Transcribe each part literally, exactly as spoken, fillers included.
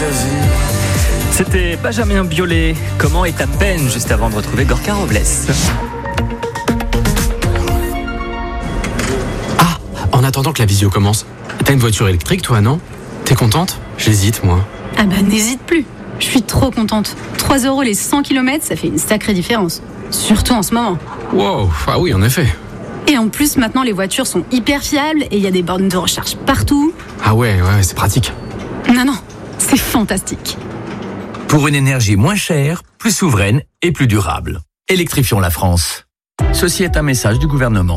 C'était Benjamin Biolay. Comment est ta peine, juste avant de retrouver Gorka Robles. Ah, en attendant que la visio commence, t'as une voiture électrique toi, non? T'es contente? J'hésite moi. Ah bah n'hésite plus. Je suis trop contente. trois euros les cent kilomètres, ça fait une sacrée différence. Surtout en ce moment. Wow, ah oui en effet. Et en plus maintenant les voitures sont hyper fiables et il y a des bornes de recharge partout. Ah ouais, ouais, c'est pratique. Non, non, c'est fantastique. Pour une énergie moins chère, plus souveraine et plus durable. Électrifions la France. Ceci est un message du gouvernement.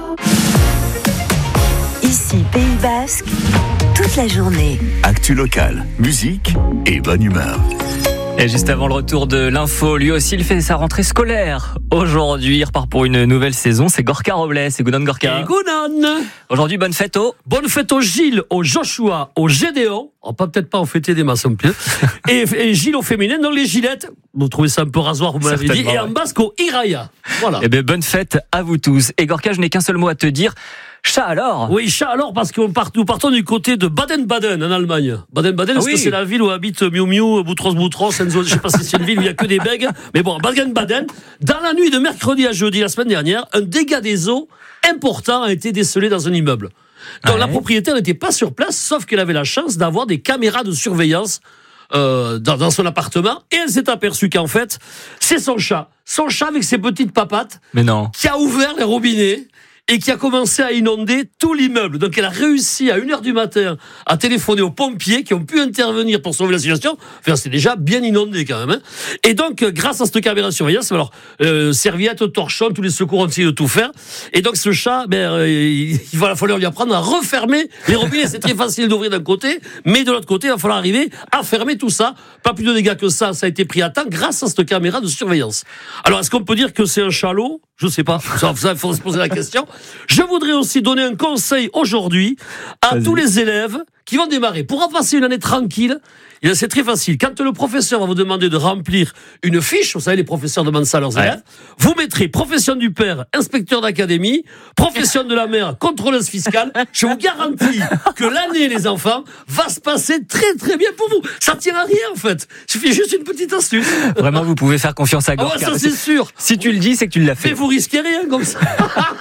Ici, Pays Basque, toute la journée. Actu locale, musique et bonne humeur. Et juste avant le retour de l'info, lui aussi il fait sa rentrée scolaire. Aujourd'hui, il repart pour une nouvelle saison, c'est Gorka Robles. Et Gounon Gorka. Et Gounon. Aujourd'hui, bonne fête au... Bonne fête au Gilles, au Joshua, au Gédéon. On peut peut-être pas en fêter des maçons pieds. et, et Gilles au féminin, donc les Gilettes. Vous trouvez ça un peu rasoir, vous m'avez dit. Et ouais. En basque au Iraya. Voilà. Eh bien, bonne fête à vous tous. Et Gorka, je n'ai qu'un seul mot à te dire. Chat alors. Oui, chat alors, parce que part, nous partons du côté de Baden-Baden, en Allemagne. Baden-Baden, ah, parce oui. que c'est la ville où habite Miu Miu, Boutros Boutros, Enzo, je sais pas si c'est une ville où il y a que des bègues, mais bon, Baden-Baden, dans la nuit de mercredi à jeudi, la semaine dernière, un dégât des eaux important a été décelé dans un immeuble. Donc ouais. La propriétaire n'était pas sur place, sauf qu'elle avait la chance d'avoir des caméras de surveillance euh, dans, dans son appartement, et elle s'est aperçue qu'en fait, c'est son chat, son chat avec ses petites papates, mais non. qui a ouvert les robinets, et qui a commencé à inonder tout l'immeuble. Donc elle a réussi à une heure du matin à téléphoner aux pompiers qui ont pu intervenir pour sauver la situation. Enfin, c'est déjà bien inondé quand même. Hein. Et donc, grâce à cette caméra de surveillance, alors, euh, serviettes, torchons, tous les secours ont essayé de tout faire. Et donc ce chat, ben, euh, il, il va falloir lui apprendre à refermer les robinets. C'est très facile d'ouvrir d'un côté, mais de l'autre côté, il va falloir arriver à fermer tout ça. Pas plus de dégâts que ça, ça a été pris à temps grâce à cette caméra de surveillance. Alors, est-ce qu'on peut dire que c'est un chalot ? Je sais pas. Ça, il faudrait se poser la question. Je voudrais aussi donner un conseil aujourd'hui à Vas-y. tous les élèves qui vont démarrer. Pour en passer une année tranquille, c'est très facile. Quand le professeur va vous demander de remplir une fiche, vous savez, les professeurs demandent ça à leurs ouais. élèves, vous mettrez profession du père, inspecteur d'académie, profession de la mère, contrôleuse fiscale. Je vous garantis que l'année, les enfants, va se passer très très bien pour vous. Ça tient à rien, en fait. Il suffit juste une petite astuce. Vraiment, vous pouvez faire confiance à Gorka. Ah ouais, ça c'est sûr. Si tu le dis, c'est que tu l'as fait. Mais vous risquez rien comme ça.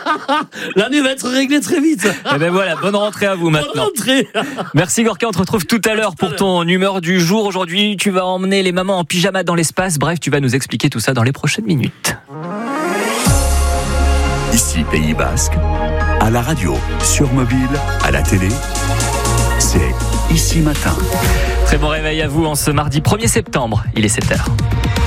L'année va être réglée très vite. Et ben voilà, bonne rentrée à vous maintenant. Bonne rentrée. Merci Gorka, on te retrouve tout à l'heure pour ton humeur du jour. Aujourd'hui, tu vas emmener les mamans en pyjama dans l'espace. Bref, tu vas nous expliquer tout ça dans les prochaines minutes. Ici Pays Basque, à la radio, sur mobile, à la télé, c'est Ici Matin. Très bon réveil à vous en ce mardi premier septembre, il est sept heures.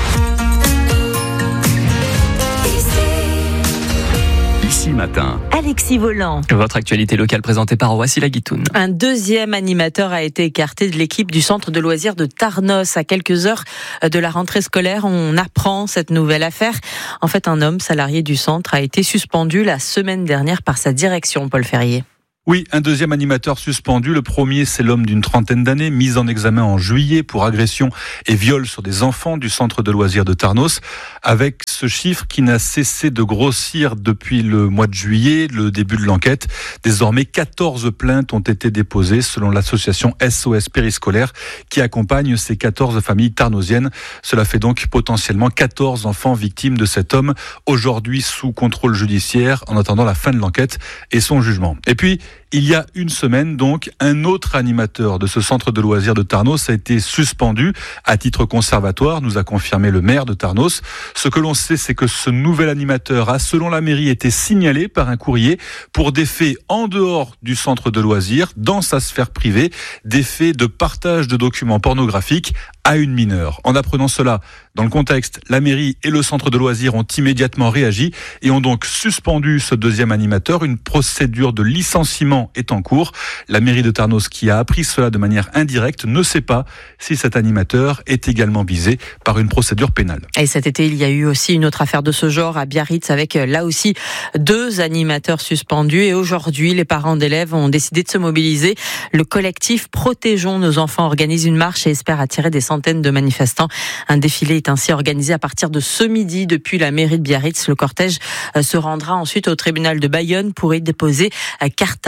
Ici Matin. Alexis Volant. Votre actualité locale présentée par Wassila Guitoun. Un deuxième animateur a été écarté de l'équipe du centre de loisirs de Tarnos. À quelques heures de la rentrée scolaire, on apprend cette nouvelle affaire. En fait, un homme salarié du centre a été suspendu la semaine dernière par sa direction, Paul Ferrier. Oui, un deuxième animateur suspendu. Le premier, c'est l'homme d'une trentaine d'années, mis en examen en juillet pour agression et viol sur des enfants du centre de loisirs de Tarnos. Avec ce chiffre qui n'a cessé de grossir depuis le mois de juillet, le début de l'enquête. Désormais, quatorze plaintes ont été déposées selon l'association S O S Périscolaire qui accompagne ces quatorze familles tarnosiennes. Cela fait donc potentiellement quatorze enfants victimes de cet homme, aujourd'hui sous contrôle judiciaire en attendant la fin de l'enquête et son jugement. Et puis, il y a une semaine, donc, un autre animateur de ce centre de loisirs de Tarnos a été suspendu à titre conservatoire, nous a confirmé le maire de Tarnos. Ce que l'on sait, c'est que ce nouvel animateur a, selon la mairie, été signalé par un courrier pour des faits en dehors du centre de loisirs, dans sa sphère privée, des faits de partage de documents pornographiques à une mineure. En apprenant cela, dans le contexte, la mairie et le centre de loisirs ont immédiatement réagi et ont donc suspendu ce deuxième animateur. Une procédure de licenciement est en cours. La mairie de Tarnos, qui a appris cela de manière indirecte, ne sait pas si cet animateur est également visé par une procédure pénale. Et cet été, il y a eu aussi une autre affaire de ce genre à Biarritz avec là aussi deux animateurs suspendus. Et aujourd'hui, les parents d'élèves ont décidé de se mobiliser. Le collectif Protégeons nos enfants organise une marche et espère attirer des centaines de manifestants. Un défilé est ainsi organisé à partir de ce midi depuis la mairie de Biarritz. Le cortège se rendra ensuite au tribunal de Bayonne pour y déposer carte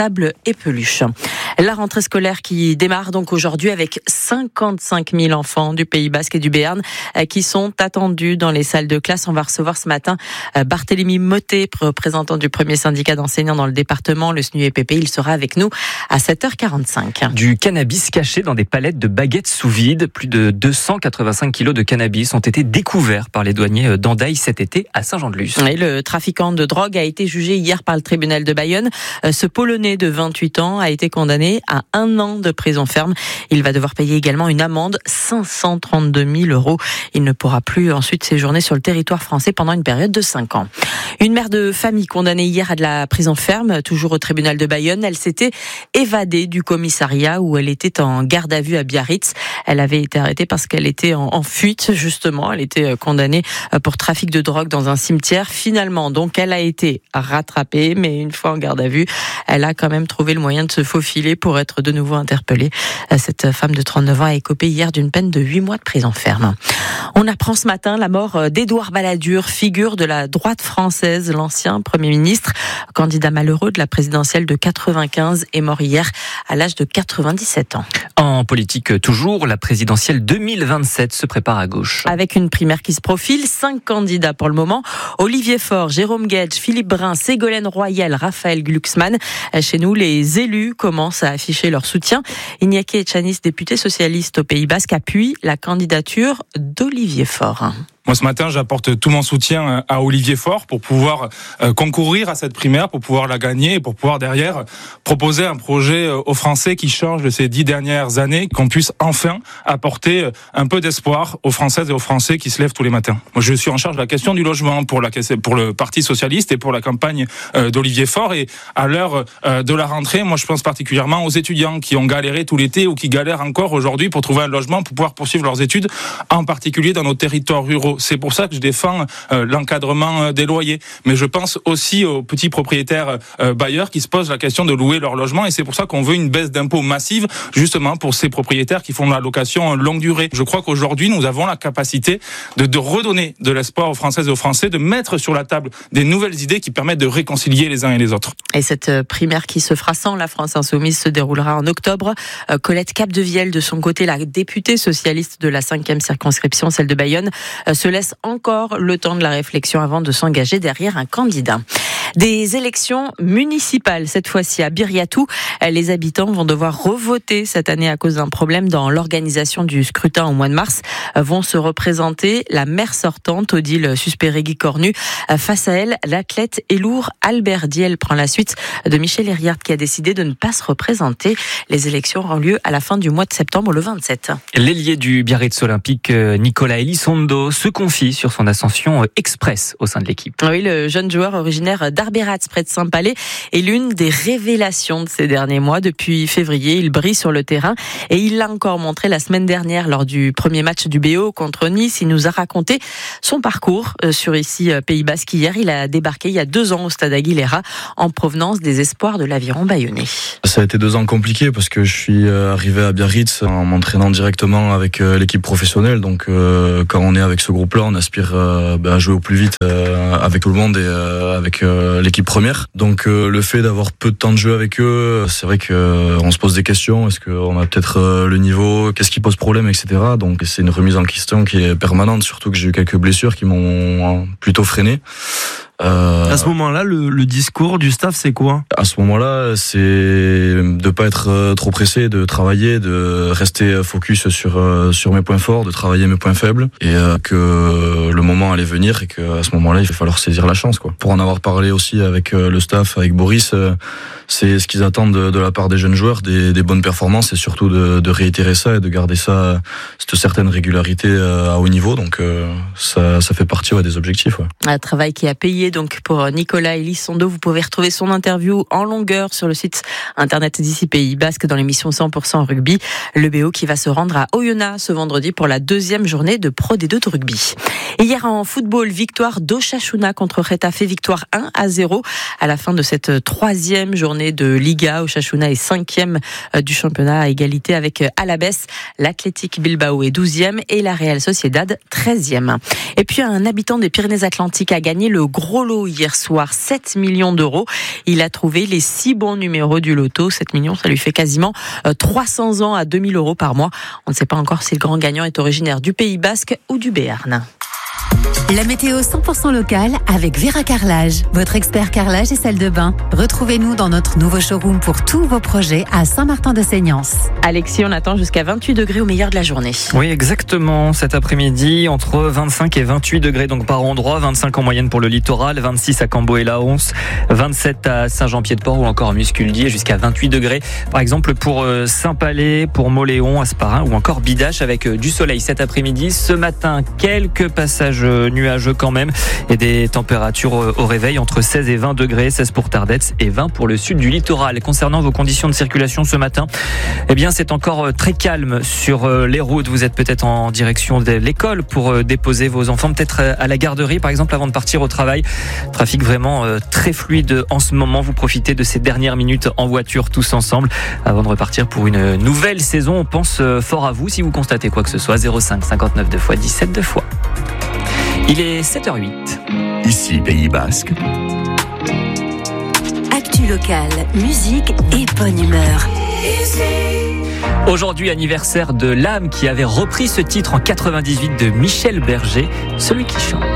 sable et peluche. La rentrée scolaire qui démarre donc aujourd'hui avec cinquante-cinq mille enfants du Pays Basque et du Béarn qui sont attendus dans les salles de classe. On va recevoir ce matin Barthélémy Mottet, représentant du premier syndicat d'enseignants dans le département, le S N U E P P. Il sera avec nous à sept heures quarante-cinq. Du cannabis caché dans des palettes de baguettes sous vide. Plus de deux cent quatre-vingt-cinq kilos de cannabis ont été découverts par les douaniers d'Andaille cet été à Saint-Jean-de-Luz. Et le trafiquant de drogue a été jugé hier par le tribunal de Bayonne. Ce Polonais de vingt-huit ans a été condamné à un an de prison ferme. Il va devoir payer également une amende, cinq cent trente-deux mille euros. Il ne pourra plus ensuite séjourner sur le territoire français pendant une période de cinq ans. Une mère de famille condamnée hier à de la prison ferme, toujours au tribunal de Bayonne. Elle s'était évadée du commissariat où elle était en garde à vue à Biarritz. Elle avait été arrêtée parce qu'elle était en, en fuite, justement. Elle était condamnée pour trafic de drogue dans un cimetière. Finalement, donc, elle a été rattrapée, mais une fois en garde à vue, elle a quand même trouvé le moyen de se faufiler pour être de nouveau interpellée. Cette femme de trente-neuf ans a écopé hier d'une peine de huit mois de prison ferme. On apprend ce matin la mort d'Édouard Balladur, figure de la droite française, l'ancien Premier ministre, candidat malheureux de la présidentielle de quatre-vingt-quinze, est mort hier à l'âge de quatre-vingt-dix-sept ans. En politique toujours, la présidentielle deux mille vingt-sept se prépare à gauche. Avec une primaire qui se profile, cinq candidats pour le moment. Olivier Faure, Jérôme Guedj, Philippe Brun, Ségolène Royal, Raphaël Glucksmann. Chez nous, les élus commencent à afficher leur soutien. Iñaki Etxaniz, député socialiste au Pays Basque, appuie la candidature d'Olivier Faure. Moi, ce matin, j'apporte tout mon soutien à Olivier Faure pour pouvoir concourir à cette primaire, pour pouvoir la gagner et pour pouvoir derrière proposer un projet aux Français qui change de ces dix dernières années, qu'on puisse enfin apporter un peu d'espoir aux Françaises et aux Français qui se lèvent tous les matins. Moi, je suis en charge de la question du logement pour, la, pour le Parti Socialiste et pour la campagne d'Olivier Faure. Et à l'heure de la rentrée, moi, je pense particulièrement aux étudiants qui ont galéré tout l'été ou qui galèrent encore aujourd'hui pour trouver un logement, pour pouvoir poursuivre leurs études, en particulier dans nos territoires ruraux. C'est pour ça que je défends euh, l'encadrement des loyers. Mais je pense aussi aux petits propriétaires euh, bailleurs qui se posent la question de louer leur logement. Et c'est pour ça qu'on veut une baisse d'impôts massive, justement pour ces propriétaires qui font de la location longue durée. Je crois qu'aujourd'hui, nous avons la capacité de, de redonner de l'espoir aux Françaises et aux Français, de mettre sur la table des nouvelles idées qui permettent de réconcilier les uns et les autres. Et cette primaire qui se fera sans la France Insoumise se déroulera en octobre. Euh, Colette Capdevielle, de son côté, la députée socialiste de la cinquième circonscription, celle de Bayonne, euh, se laisse encore le temps de la réflexion avant de s'engager derrière un candidat. Des élections municipales, cette fois-ci à Biriatou. Les habitants vont devoir revoter cette année à cause d'un problème dans l'organisation du scrutin au mois de mars. Vont se représenter la maire sortante, Odile Suspérégui Cornu. Face à elle, l'athlète Elour Alberdi. Elle prend la suite de Michel Hériard qui a décidé de ne pas se représenter. Les élections auront lieu à la fin du mois de septembre, le vingt-sept. L'ailier du Biarritz Olympique, Nicolas Elizondo, se confie sur son ascension express au sein de l'équipe. Oui, le jeune joueur originaire d'Arberats, près de Saint-Palais, est l'une des révélations de ces derniers mois. Depuis février, il brille sur le terrain et il l'a encore montré la semaine dernière lors du premier match du B O contre Nice. Il nous a raconté son parcours sur ici Pays Basque. Hier, il a débarqué il y a deux ans au stade Aguilera en provenance des espoirs de l'Aviron bayonnais. Ça a été deux ans compliqués parce que je suis arrivé à Biarritz en m'entraînant directement avec l'équipe professionnelle. Donc euh, quand on est avec ce groupe-là, on aspire euh, à jouer au plus vite euh, avec tout le monde et euh, avec euh, l'équipe première. Donc euh, le fait d'avoir peu de temps de jeu avec eux, c'est vrai qu'on euh, se pose des questions. Est-ce qu'on a peut-être euh, le niveau? Qu'est-ce qui pose problème, et cetera. Donc c'est une remise en question qui est permanente, surtout que j'ai eu quelques blessures qui m'ont plutôt freiné. Euh, à ce moment-là, le, le discours du staff, c'est quoi? À ce moment-là, c'est de pas être trop pressé, de travailler, de rester focus sur sur mes points forts, de travailler mes points faibles, et euh, que le moment allait venir et que à ce moment-là, il va falloir saisir la chance, quoi. Pour en avoir parlé aussi avec le staff, avec Boris, euh, c'est ce qu'ils attendent de, de la part des jeunes joueurs, des, des bonnes performances, et surtout de, de réitérer ça et de garder ça, cette certaine régularité à haut niveau. Donc euh, ça, ça fait partie ouais, des objectifs. Ouais. Un travail qui a payé donc pour Nicolas Elizondo. Vous pouvez retrouver son interview en longueur sur le site internet d'ici Pays Basque dans l'émission cent pour cent rugby. Le B O qui va se rendre à Oyonnax ce vendredi pour la deuxième journée de Pro D deux de rugby. Et hier en football, victoire d'Oshachuna contre Retafe, victoire un à zéro à la fin de cette troisième journée de Liga. Oshachuna est cinquième du championnat à égalité avec Alavés. L'Athletic Bilbao est douzième et la Real Sociedad treizième. Et puis un habitant des Pyrénées-Atlantiques a gagné le gros gros lot hier soir, sept millions d'euros. Il a trouvé les six bons numéros du loto. sept millions, ça lui fait quasiment trois cents ans à deux mille euros par mois. On ne sait pas encore si le grand gagnant est originaire du Pays Basque ou du Béarn. La météo cent pour cent locale avec Vera Carrelage, votre expert carrelage et salle de bain. Retrouvez-nous dans notre nouveau showroom pour tous vos projets à Saint-Martin-de-Seignance. Alexis, on attend jusqu'à vingt-huit degrés au meilleur de la journée. Oui, exactement. Cet après-midi, entre vingt-cinq et vingt-huit degrés donc par endroit. vingt-cinq en moyenne pour le littoral, vingt-six à Cambo et Laonce, vingt-sept à Saint-Jean-Pied-de-Port ou encore à Musculdier, jusqu'à vingt-huit degrés. Par exemple pour Saint-Palais, pour Moléon, Asparin ou encore Bidache avec du soleil cet après-midi. Ce matin, quelques passages nuageux quand même et des températures au réveil entre seize et vingt degrés, seize pour Tardets et vingt pour le sud du littoral. Concernant vos conditions de circulation ce matin, eh bien c'est encore très calme sur les routes. Vous êtes peut-être en direction de l'école pour déposer vos enfants, peut-être à la garderie par exemple avant de partir au travail. Trafic vraiment très fluide en ce moment. Vous profitez de ces dernières minutes en voiture tous ensemble avant de repartir pour une nouvelle saison. On pense fort à vous si vous constatez quoi que ce soit. zéro cinq cinquante-neuf deux fois dix-sept deux fois. Il est sept heures huit. Ici, Pays Basque. Actu locale, musique et bonne humeur. Aujourd'hui, anniversaire de L'Âme qui avait repris ce titre en quatre-vingt-dix-huit de Michel Berger, celui qui chante.